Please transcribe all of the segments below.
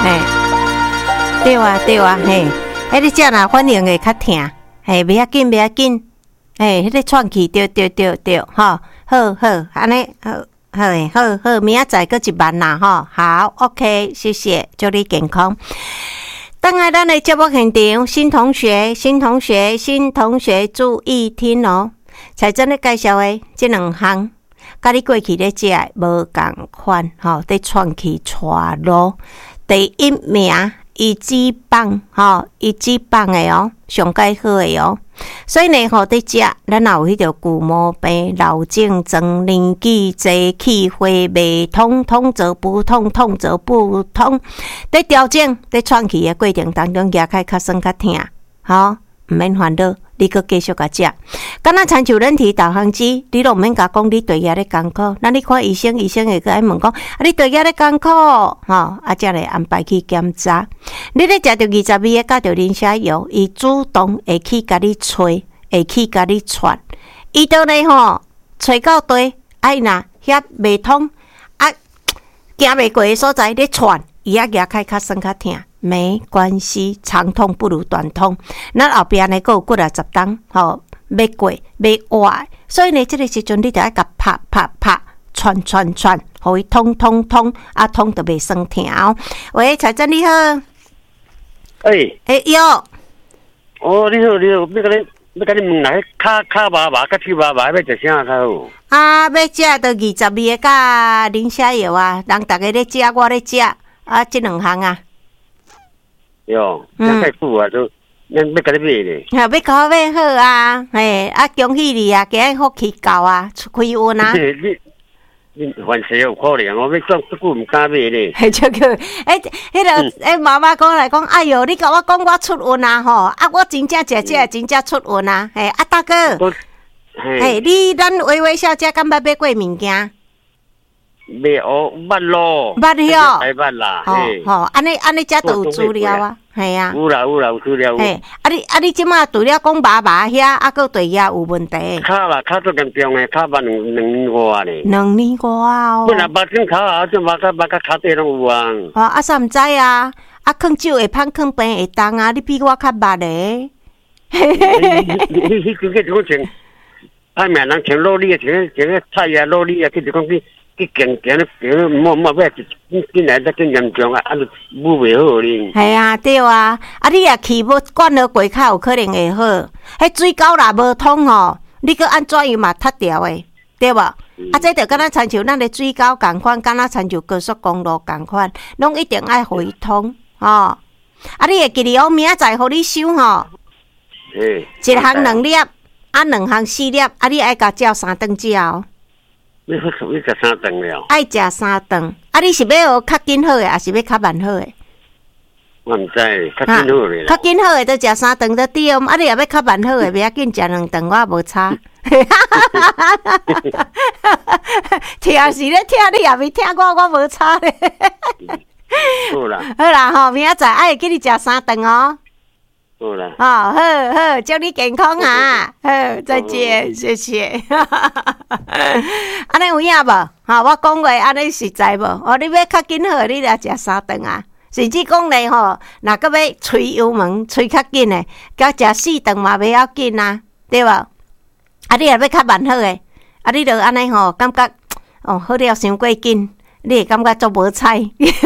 对啊对啊嘿，迄个食啦反应会较疼，嘿，袂要紧袂要紧，嘿，迄个喘气对，吼，好，安尼好，明仔载搁一万啦吼，好 ，OK， 谢谢，祝你健康。等下咱的节目现场，新同学注意听哦。彩珍咧介绍的这两项，甲你过去咧食无共款，吼，伫喘气喘咯。第一名，伊脂肪，吼，伊脂肪的哦，上介好的哦。所以呢，吼，伫食，咱也有迄条旧毛病、老症状、年纪坐气血未通，通则不通，通则不通。伫调整、伫喘气的过程当中，牙开较酸较疼，吼，毋免烦恼，你搁继续甲食。敢若亲像人体导航机，你都毋免甲讲你对牙咧艰苦，那你看医生会搁爱问讲，你对牙咧艰苦，吼，才来安排去检查。你咧食着20味的加着磷虾油，伊主动会去甲你吹，会去甲你喘。伊倒咧吼，吹到底，若遐未通，行袂过的所在咧喘，伊牙开较酸较疼。没关系，长痛不如短痛。咱后边呢，还有几啊10档，吼，要过要活，所以呢，这个时阵你就爱甲拍，喘，互伊通，通就袂酸疼哦。喂，彩珍你好，哟， 哦，你好，要甲你问下，卡麻甲手麻要食啥较好？ 要食到20味的甲磷虾油啊，人逐个咧食，我咧食，这两项啊。 哟，太苦啊！都要甲你买咧。 要甲我买好啊！嘿，恭喜你啊！今日福气够啊，出开运啊！ 你凡事有可能，我要讲这句唔敢买咧。 嘿，这个，迄个，妈妈讲来讲，哎哟，你甲我讲我出运啊吼！我真正食这真正出运啊！嘿，大哥，嘿，咱微微小姐敢捌买过物件？ 袂学捌咯， 捌了， 太捌啦， 吼，安尼才都有资料啊，系啊， 有啦，有资料。 嘿，你即马除了讲麻遐，搁对遐有问题。 卡足严重诶，卡捌2年外咧。 2年外哦。 本来目镜卡啊，即麻甲卡底拢有啊。 啥毋知啊？囥酒会芳，囥病会重啊！你比我较捌咧。 迄个就讲歹命人穿裸里啊，穿个菜啊，裸里啊，去就讲去行咧，莫要进来得更严重啊！就舞袂好哩。 系啊，对啊，你若去要灌了过较有可能会好。迄水沟若无通吼，你搁安怎样嘛塌掉诶，对无？这就敢若亲像咱的水沟共款，敢若亲像高速公路共款，拢一定爱互伊通吼。你会记哩哦，明仔载互你收吼。一项2粒，2项4粒，你爱甲照3顿食哦。 你食3顿了？ 爱食3顿，你是要学较紧好诶，还是要较慢好诶？ 我毋知，较紧好诶。 较紧好诶，就食3顿就对。你若要较慢好诶，袂要紧，食2顿我也无差。听是咧听你，也未听我无差咧。 好啦， 好啦吼，明仔载爱记你食3顿哦。 好啦， 好，祝你健康啊！好，再见，谢谢。安尼有影无？我讲话安尼实在无？你要较紧好，你来食3顿啊！甚至讲咧吼，若搁要吹油门，吹较紧诶，甲食4顿嘛袂要紧啊，对无？你若要较慢好诶，你著安尼吼，感觉好了伤过紧，你会感觉足无彩。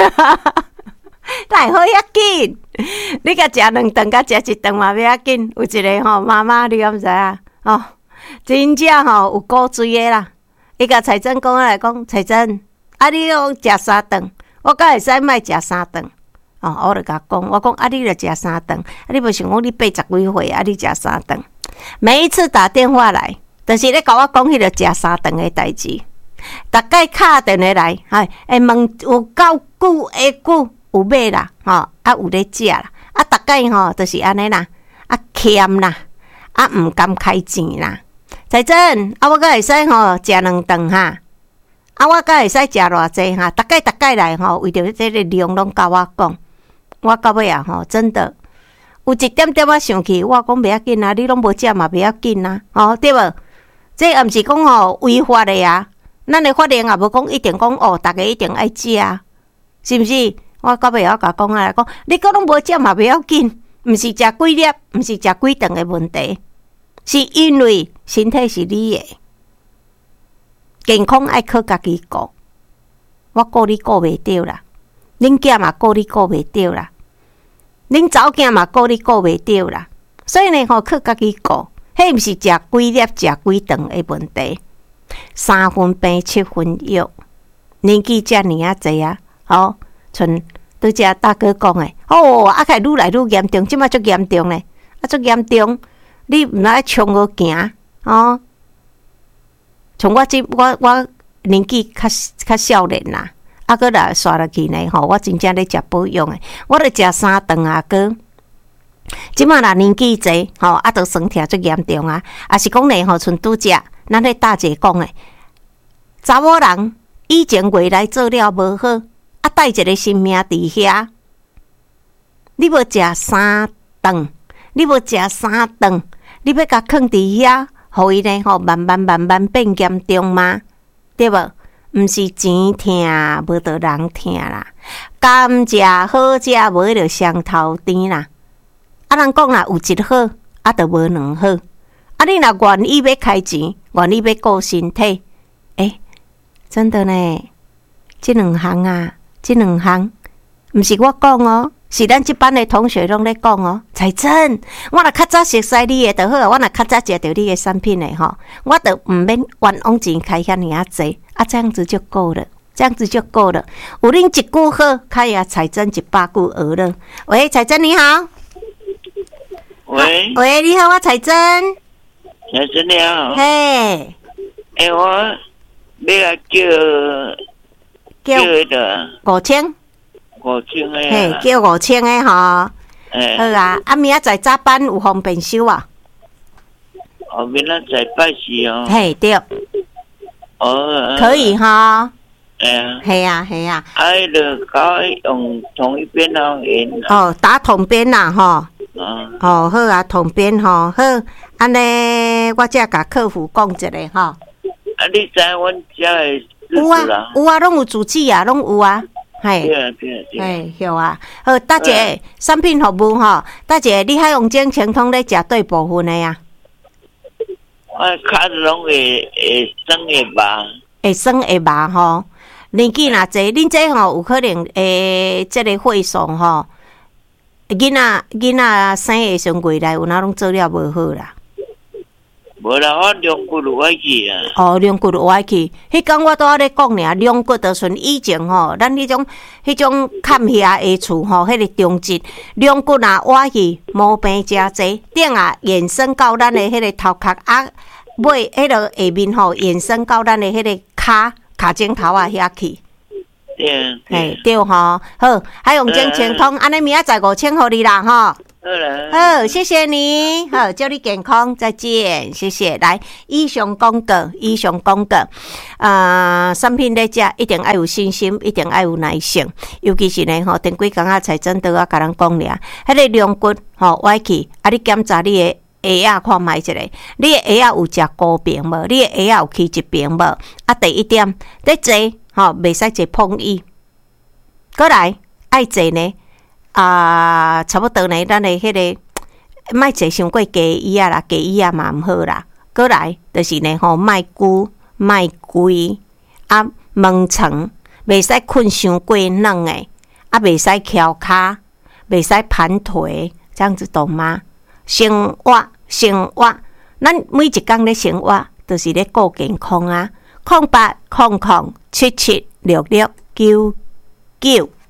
哪会好遐紧？你甲食2顿，甲食1顿嘛袂要紧。有一个吼妈妈，你敢知啊？真正吼有骨髓的啦。伊甲彩珍讲来讲，彩珍，你讲食3顿，我敢会使莫食3顿。我就甲讲，我讲你著食3顿，你无想讲你80几岁你食3顿。每一次打电话来，就是咧甲我讲迄个食3顿的代志。大概敲电话来，会问有够久会久。有买啦，有咧食啦，大概吼就是安尼啦，欠啦，毋甘开钱啦。彩珍，我敢会使吼食2顿哈，我敢会使食偌济哈？大概来吼，为着这个量拢甲我讲，我到尾啊吼，真的有一点点我想起，我讲袂要紧啊，你拢无食嘛，袂要紧啊，对无？这也毋是讲吼违法的啊，咱的法令也无讲一定讲逐个一定爱食啊，是毋是？ 我到尾我甲讲啊，讲你讲拢无食嘛，袂要紧，毋是食几粒，毋是食几顿的问题，是因为身体是你的，健康爱靠家己顾，我顾你顾袂着啦，恁囝嘛顾你顾袂着啦，恁查某囝嘛顾你顾袂着啦，所以呢，靠家己顾，迄毋是食几粒、食几顿的问题。3分病7分药，年纪遮尔啊济啊，像拄则大哥讲诶，开愈来愈严重，即摆足严重咧，足严重，你毋爱冲个行像我年纪较少年啦，搁来刷落去呢我真正咧食保养诶，我咧食3顿啊哥。即摆若年纪济都酸痛足严重啊，也是讲呢像拄则咱咧大姐讲诶，查某人以前未来做了无好，带一个性命伫遐，你要食3顿，你要甲囥伫遐，互伊呢慢慢变严重吗？对无？毋是钱疼，无得人疼啦。甘食好食，无迄个双头甜啦。人讲啦，有一好，就无两好。你若愿意要开钱，愿意要顾身体，真的呢，这两项，毋是我讲是咱这班的同学拢咧讲彩珍，我若较早熟悉你的就好，我若较早食到你的产品的我就毋免冤枉钱开遐尔啊济，这样子就够了。有恁一句好，开呀彩珍100句讹了。喂，彩珍你好。喂，你好，我彩珍。 彩珍你好。 嘿。 我要来叫的 5000。 5000的。 嘿，叫5000的好啊，明仔载早班有方便收啊？ 明仔载拜四嘿，对。可以哈。嘿啊。 就搞用同一边烟。 打统编啦好啊，统编好，安尼我才甲客户讲一下你知阮遮的有啊，拢有主机啊，拢有啊， 对， 有啊。好，大姐，产品服务大姐，你海用精清通咧食对部分的呀？ 我卡拢会酸的吧？ 会酸的吧年纪若济，恁这有可能这个岁数囡仔生的时未来有哪拢做了无好啦？ 无啦，我两骨落去啊。 两骨落去。迄天我拄仔咧讲尔，两骨就像以前咱迄种坎下的厝迄个中节，两骨若歪去，毛病真济，顶延伸到咱的迄个头壳尾迄个下面延伸到咱的迄个骹枕头遐去。对好，还用精清通，安尼明仔载5000互你啦好，谢谢你，祝你健康，再见，谢谢。来，以上广告，产品咧食一定要有信心，一定要有耐性，尤其是呢前几工彩珍都甲人讲俩，迄个两骨歪去，你检查你的牙看觅一下，你的牙有食高病无？你的牙有起一病无？第一点，咧坐袂使坐碰椅，过来爱坐呢。差不多呢，咱的迄个莫坐伤过低椅啦，低椅嘛毋好啦。过来就是呢莫久莫贵门床，袂使困伤过软的，袂使翘骹，袂使盘腿，这样子懂吗？生活，咱每一工咧生活，就是咧顾健康啊。0800776699。